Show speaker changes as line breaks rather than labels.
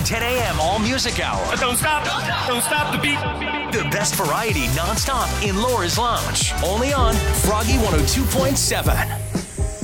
10 a.m. All Music Hour.
Don't stop. Don't stop the beat.
The best variety nonstop in Laura's Lounge. Only on Froggy 102.7.